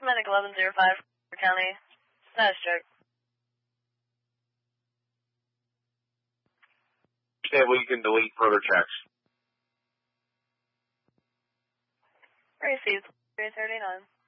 Medic 1105, County. Status check. Stable, you can delete further checks. Received. 339.